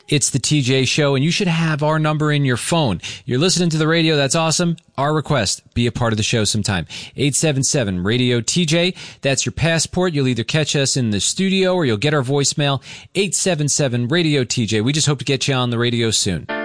It's the TJ Show, and you should have our number in your phone. You're listening to the radio. That's awesome. Our request, be a part of the show sometime. 877-RADIO-TJ. That's your passport. You'll either catch us in the studio or you'll get our voicemail. 877-RADIO-TJ. We just hope to get you on the radio soon.